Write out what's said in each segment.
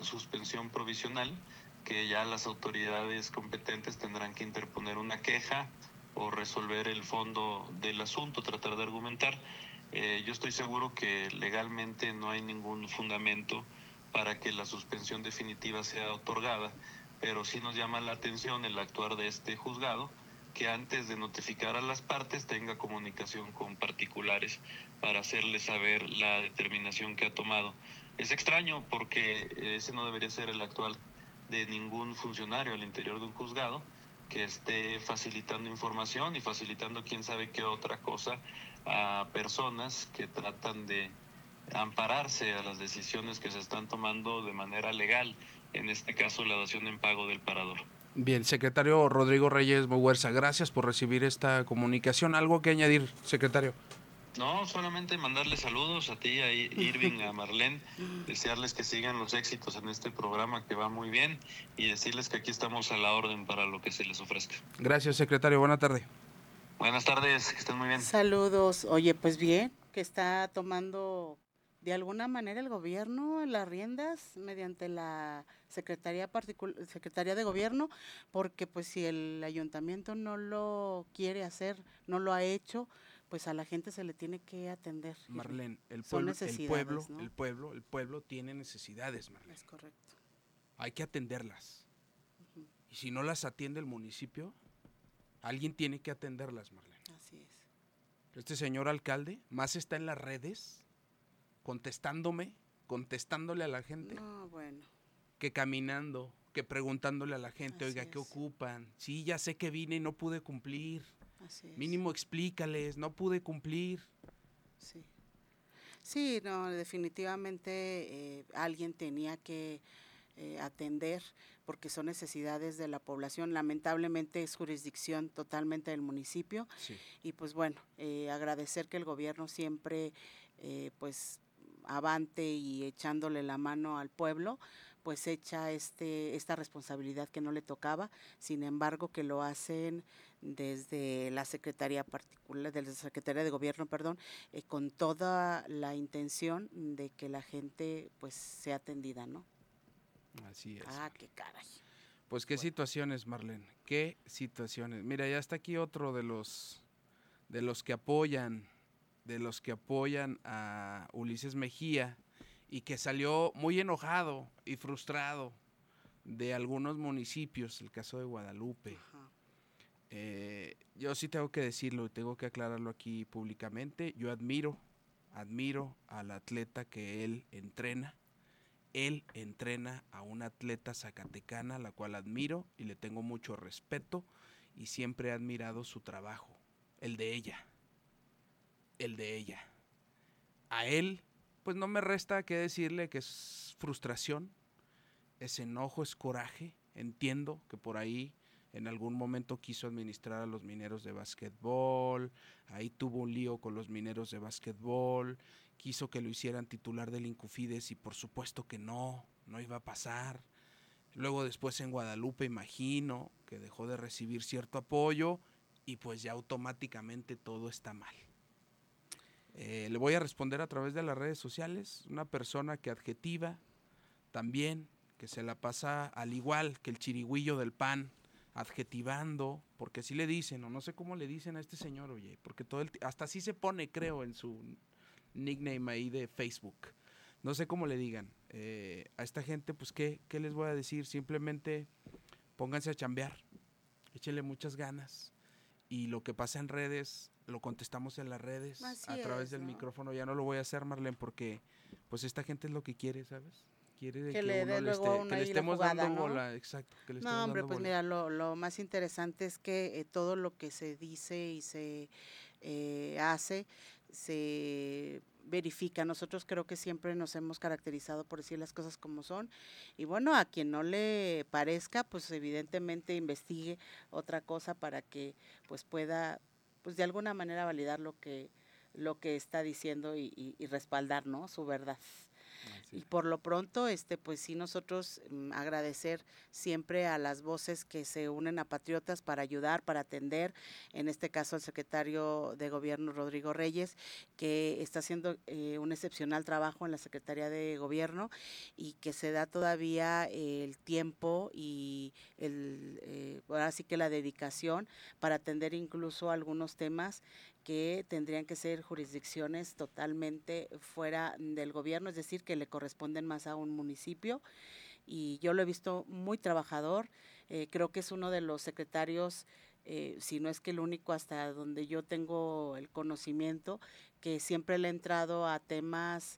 suspensión provisional, que ya las autoridades competentes tendrán que interponer una queja o resolver el fondo del asunto, tratar de argumentar. Yo estoy seguro que legalmente no hay ningún fundamento para que la suspensión definitiva sea otorgada, pero sí nos llama la atención el actuar de este juzgado, que antes de notificar a las partes tenga comunicación con particulares para hacerles saber la determinación que ha tomado. Es extraño porque ese no debería ser el actual de ningún funcionario al interior de un juzgado, que esté facilitando información y facilitando quién sabe qué otra cosa a personas que tratan de ampararse a las decisiones que se están tomando de manera legal, en este caso la dación en pago del parador. Bien, secretario Rodrigo Reyes Muguerza, gracias por recibir esta comunicación. ¿Algo que añadir, secretario? No, solamente mandarles saludos a ti, a Irving, a Marlene, desearles que sigan los éxitos en este programa que va muy bien y decirles que aquí estamos a la orden para lo que se les ofrezca. Gracias, secretario. Buena tarde. Buenas tardes, que estén muy bien. Saludos. Oye, pues bien, que está tomando de alguna manera el gobierno las riendas mediante la Secretaría de Gobierno, porque pues si el ayuntamiento no lo quiere hacer, no lo ha hecho, pues a la gente se le tiene que atender. Marlene, el Son pueblo, necesidades, ¿no? el pueblo tiene necesidades, Marlene. Es correcto. Hay que atenderlas. Y si no las atiende el municipio, alguien tiene que atenderlas, Marlene. Así es. Este señor alcalde más está en las redes contestándole a la gente, No, bueno. que caminando, que preguntándole a la gente, Así oiga, ¿qué es. ocupan? Sí, ya sé que vine y no pude cumplir. Así es. Mínimo explícales, no pude cumplir. Sí. Sí, no, definitivamente alguien tenía que atender porque son necesidades de la población. Lamentablemente es jurisdicción totalmente del municipio. Sí. Y pues bueno, agradecer que el gobierno siempre pues avante y echándole la mano al pueblo, pues echa esta responsabilidad que no le tocaba, sin embargo que lo hacen desde la Secretaría particular, desde la Secretaría de Gobierno, perdón, con toda la intención de que la gente pues sea atendida, ¿no? Así es. Ah, qué caray. Pues qué situaciones, Marlene, qué situaciones. Mira, ya está aquí otro de los que apoyan, a Ulises Mejía y que salió muy enojado y frustrado de algunos municipios, el caso de Guadalupe. Ajá. Yo sí tengo que decirlo y tengo que aclararlo aquí públicamente. Yo admiro al atleta que él entrena. Él entrena a una atleta zacatecana, la cual admiro y le tengo mucho respeto y siempre he admirado su trabajo, el de ella. A él, pues no me resta que decirle que es frustración, es enojo, es coraje. Entiendo que por ahí en algún momento quiso administrar a los mineros de básquetbol, ahí tuvo un lío con los mineros de básquetbol, quiso que lo hicieran titular del Incufides y por supuesto que no iba a pasar. Luego después en Guadalupe imagino que dejó de recibir cierto apoyo y pues ya automáticamente todo está mal. Le voy a responder a través de las redes sociales, una persona que adjetiva también, que se la pasa al igual que el chirigüillo del PAN, adjetivando, porque así le dicen, o no sé cómo le dicen a este señor, oye, porque hasta así se pone, creo, en su nickname ahí de Facebook. No sé cómo le digan. A esta gente, pues, ¿qué les voy a decir? Simplemente pónganse a chambear, échenle muchas ganas. Y lo que pasa en redes, lo contestamos en las redes, Así a través es, del ¿no? micrófono. Ya no lo voy a hacer, Marlene, porque pues esta gente es lo que quiere, ¿sabes? Quiere de Que que le uno dé le luego a uno que le ahí la estemos jugada, dando ¿no? bola, exacto, que le No, estemos hombre, dando pues bola. mira, lo más interesante es que todo lo que se dice y se hace, se verifica. Nosotros creo que siempre nos hemos caracterizado por decir las cosas como son. Y bueno, a quien no le parezca, pues evidentemente investigue otra cosa para que pues pueda, pues de alguna manera validar lo que está diciendo y respaldar, ¿no? Su verdad. Y por lo pronto, pues sí, nosotros agradecer siempre a las voces que se unen a Patriotas para ayudar, para atender, en este caso al secretario de Gobierno Rodrigo Reyes, que está haciendo un excepcional trabajo en la Secretaría de Gobierno y que se da todavía el tiempo y ahora sí que la dedicación para atender incluso algunos temas que tendrían que ser jurisdicciones totalmente fuera del gobierno, es decir, que le corresponden más a un municipio. Y yo lo he visto muy trabajador, creo que es uno de los secretarios, si no es que el único hasta donde yo tengo el conocimiento, que siempre le ha entrado a temas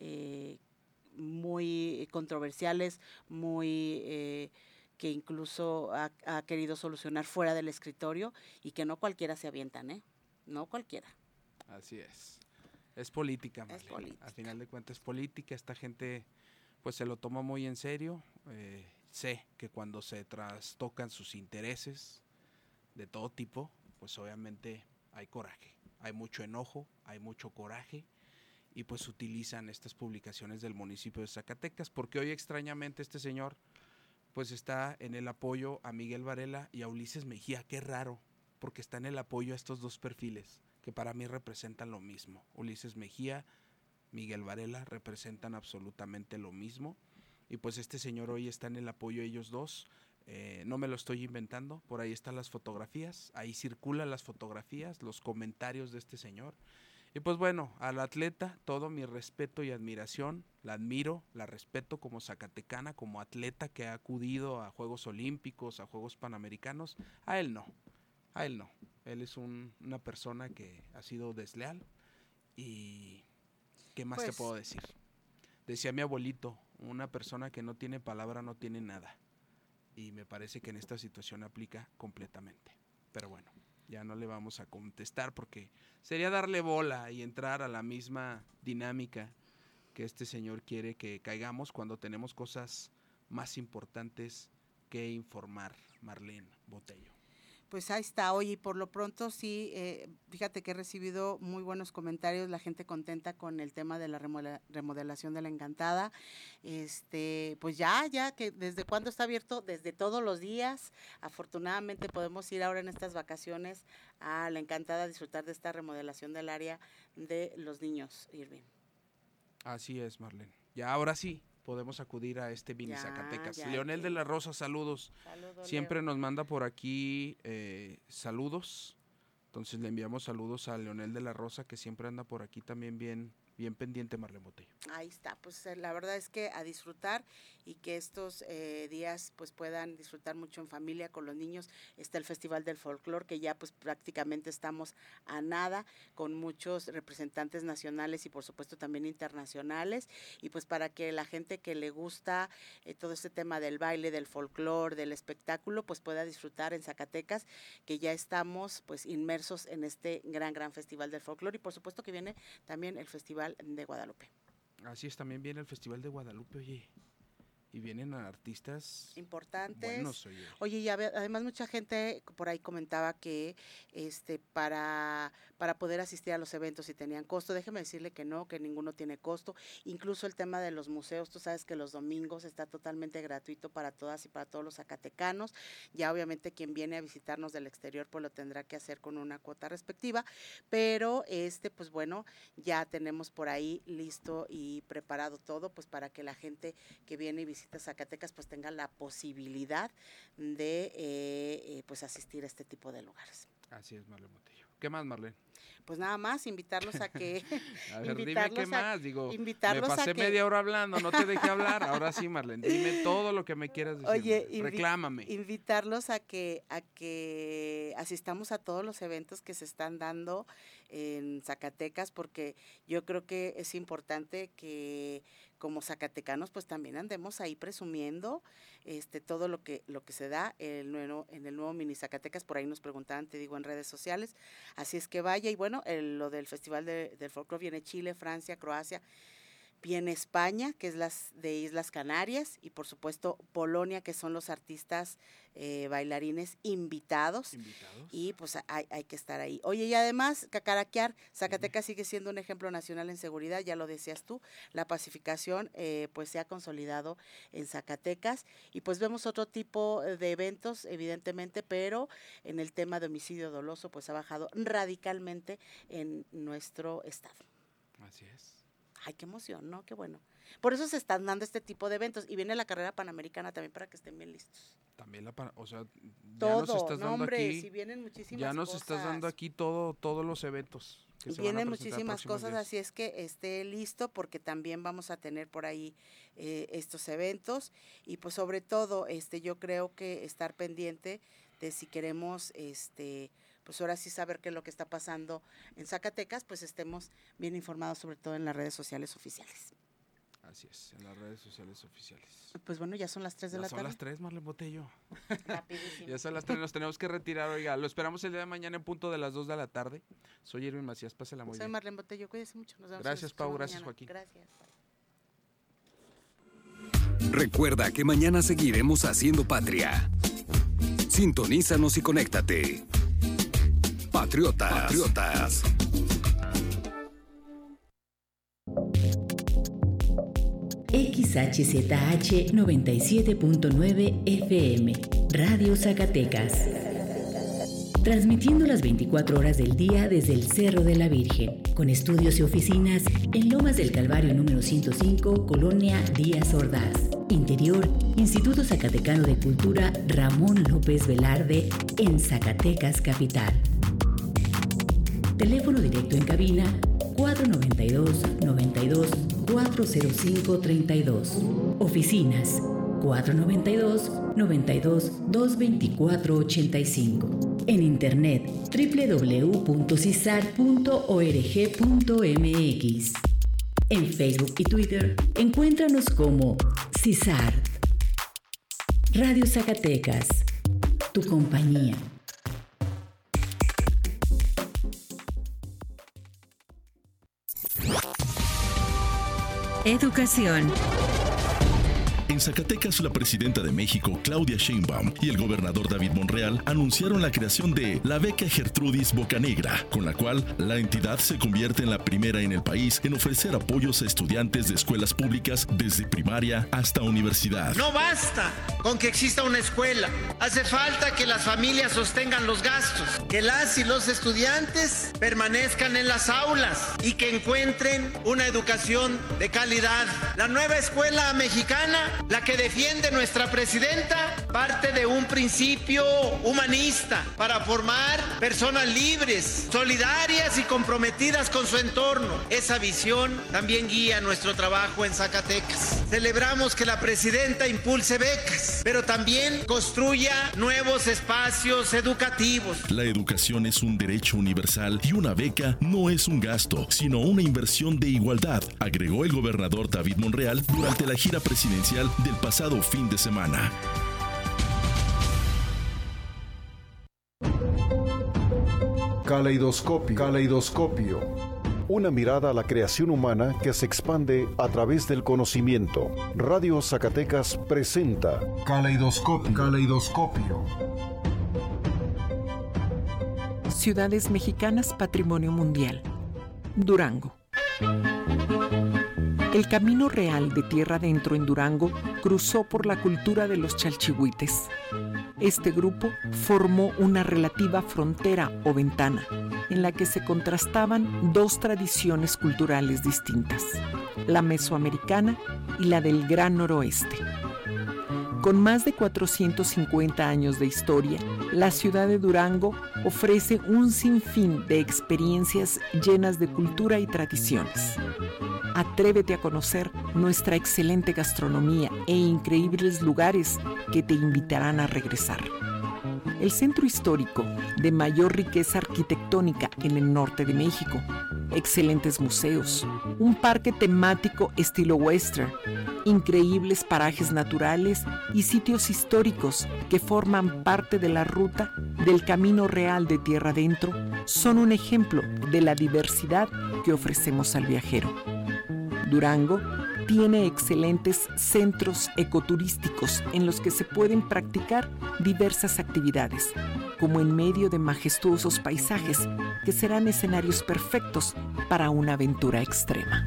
muy controversiales, muy que incluso ha querido solucionar fuera del escritorio y que no cualquiera se avientan, ¿eh? No cualquiera. Así es. Es política, Marlene. Es política. Al final de cuentas es política. Esta gente pues se lo toma muy en serio. Sé que cuando se trastocan sus intereses de todo tipo, pues obviamente hay coraje. Hay mucho enojo, hay mucho coraje y pues utilizan estas publicaciones del municipio de Zacatecas porque hoy extrañamente este señor pues está en el apoyo a Miguel Varela y a Ulises Mejía. Qué raro, porque está en el apoyo a estos dos perfiles que para mí representan lo mismo. Ulises Mejía, Miguel Varela representan absolutamente lo mismo y pues este señor hoy está en el apoyo a ellos dos. No me lo estoy inventando, por ahí están las fotografías, ahí circulan las fotografías, los comentarios de este señor. Y pues bueno, al atleta todo mi respeto y admiración, la admiro, la respeto como zacatecana, como atleta que ha acudido a Juegos Olímpicos, a Juegos Panamericanos. A él no, él es una persona que ha sido desleal y ¿qué más te puedo decir? Decía mi abuelito, una persona que no tiene palabra no tiene nada y me parece que en esta situación aplica completamente, pero bueno. Ya no le vamos a contestar porque sería darle bola y entrar a la misma dinámica que este señor quiere que caigamos cuando tenemos cosas más importantes que informar. Marlene Botello. Pues ahí está, oye, y por lo pronto sí, fíjate que he recibido muy buenos comentarios, la gente contenta con el tema de la remodelación de la Encantada, pues ya que desde cuándo está abierto, desde todos los días, afortunadamente podemos ir ahora en estas vacaciones a la Encantada a disfrutar de esta remodelación del área de los niños, Irving. Así es, Marlene, ya ahora sí podemos acudir a este Mini Zacatecas. Leonel de la Rosa, saludos. Siempre Leo nos manda por aquí saludos. Entonces le enviamos saludos a Leonel de la Rosa, que siempre anda por aquí también bien pendiente, Marlene Botello. Ahí está, pues la verdad es que a disfrutar y que estos días pues puedan disfrutar mucho en familia con los niños. Está el Festival del Folclor, que ya pues prácticamente estamos a nada, con muchos representantes nacionales y por supuesto también internacionales, y pues para que la gente que le gusta todo este tema del baile, del folclor, del espectáculo, pues pueda disfrutar en Zacatecas, que ya estamos pues inmersos en este gran Festival del Folclor, y por supuesto que viene también el Festival de Guadalupe. Así es, también viene el Festival de Guadalupe, oye, y vienen artistas importantes. Buenos, oye, y además mucha gente por ahí comentaba que para poder asistir a los eventos si tenían costo. Déjeme decirle que no, que ninguno tiene costo. Incluso el tema de los museos, tú sabes que los domingos está totalmente gratuito para todas y para todos los zacatecanos. Ya obviamente quien viene a visitarnos del exterior pues lo tendrá que hacer con una cuota respectiva, pero pues bueno, ya tenemos por ahí listo y preparado todo pues para que la gente que viene y visita Zacatecas pues tenga la posibilidad de pues asistir a este tipo de lugares. Así es, Marlene Botello. ¿Qué más, Marlene? Pues nada más, invitarlos a que... a ver, dime qué más, digo, me pasé a que... media hora hablando, no te dejé hablar, ahora sí, Marlene, dime todo lo que me quieras decir. Oye, reclámame. Invitarlos a que asistamos a todos los eventos que se están dando en Zacatecas, porque yo creo que es importante que como zacatecanos pues también andemos ahí presumiendo todo lo que se da en el nuevo Mini Zacatecas. Por ahí nos preguntaban, te digo, en redes sociales, así es que vaya. Y bueno, lo del Festival del Folclore viene Chile, Francia, Croacia, Viene España, que es las de Islas Canarias, y por supuesto Polonia, que son los artistas bailarines invitados. Y pues hay que estar ahí. Oye, y además, cacaraquear, Zacatecas sigue siendo un ejemplo nacional en seguridad, ya lo decías tú, la pacificación pues se ha consolidado en Zacatecas, y pues vemos otro tipo de eventos, evidentemente, pero en el tema de homicidio doloso pues ha bajado radicalmente en nuestro estado. Así es. Ay, qué emoción, ¿no? Qué bueno. Por eso se están dando este tipo de eventos. Y viene la carrera panamericana también para que estén bien listos. También o sea, todo, ya nos estás dando hombre, aquí, si vienen muchísimas ya nos cosas. estás dando aquí todos los eventos que se vienen van a presentar muchísimas cosas, días. así es que esté listo porque también vamos a tener por ahí estos eventos. Y pues sobre todo, yo creo que estar pendiente de si queremos, pues ahora sí saber qué es lo que está pasando en Zacatecas, pues estemos bien informados, sobre todo en las redes sociales oficiales. Así es, en las redes sociales oficiales. Pues bueno, ya son las 3 de la tarde. Ya son las 3, Marlene Botello. Rapidísimo. Ya son las 3, nos tenemos que retirar. Oiga, lo esperamos el día de mañana en punto de las 2 de la tarde. Soy Irving Macías, pásela muy bien. Soy Marlene Botello, cuídese mucho. Nos vemos. Gracias, Pau, gracias, Joaquín. Gracias. Recuerda que mañana seguiremos haciendo patria. Sintonízanos y conéctate. Patriotas. XHZH 97.9 FM, Radio Zacatecas. Transmitiendo las 24 horas del día desde el Cerro de la Virgen, con estudios y oficinas en Lomas del Calvario número 105, Colonia Díaz Ordaz. Interior, Instituto Zacatecano de Cultura Ramón López Velarde, en Zacatecas Capital. Teléfono directo en cabina 492-92-405-32. Oficinas 492-92-224-85. En internet www.cisart.org.mx. En Facebook y Twitter encuéntranos como CISART. Radio Zacatecas, tu compañía. Educación. En Zacatecas, la presidenta de México, Claudia Sheinbaum, y el gobernador David Monreal anunciaron la creación de la beca Gertrudis Bocanegra, con la cual la entidad se convierte en la primera en el país en ofrecer apoyos a estudiantes de escuelas públicas desde primaria hasta universidad. No basta con que exista una escuela, hace falta que las familias sostengan los gastos, que las y los estudiantes permanezcan en las aulas y que encuentren una educación de calidad. La nueva escuela mexicana, la que defiende nuestra presidenta, parte de un principio humanista para formar personas libres, solidarias y comprometidas con su entorno. Esa visión también guía nuestro trabajo en Zacatecas. Celebramos que la presidenta impulse becas, pero también construya nuevos espacios educativos. La educación es un derecho universal y una beca no es un gasto, sino una inversión de igualdad, agregó el gobernador David Monreal durante la gira presidencial del pasado fin de semana. Caleidoscopio. Una mirada a la creación humana que se expande a través del conocimiento. Radio Zacatecas presenta Caleidoscopio. Ciudades mexicanas Patrimonio Mundial. Durango. El camino real de tierra adentro en Durango cruzó por la cultura de los chalchihuites. Este grupo formó una relativa frontera o ventana en la que se contrastaban dos tradiciones culturales distintas, la mesoamericana y la del Gran Noroeste. Con más de 450 años de historia, la ciudad de Durango ofrece un sinfín de experiencias llenas de cultura y tradiciones. Atrévete a conocer nuestra excelente gastronomía e increíbles lugares que te invitarán a regresar. El centro histórico de mayor riqueza arquitectónica en el norte de México, excelentes museos, un parque temático estilo western, increíbles parajes naturales y sitios históricos que forman parte de la ruta del Camino Real de Tierra Adentro son un ejemplo de la diversidad que ofrecemos al viajero. Durango tiene excelentes centros ecoturísticos en los que se pueden practicar diversas actividades, como en medio de majestuosos paisajes que serán escenarios perfectos para una aventura extrema.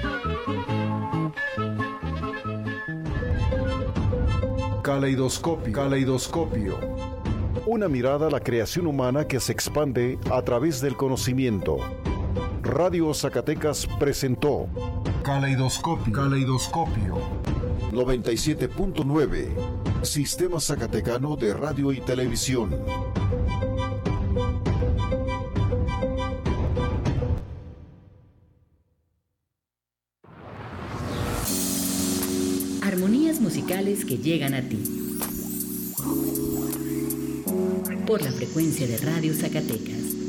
Caleidoscopio. Una mirada a la creación humana que se expande a través del conocimiento. Radio Zacatecas presentó Caleidoscopio. 97.9. Sistema Zacatecano de Radio y Televisión. Armonías musicales que llegan a ti. Por la frecuencia de Radio Zacatecas.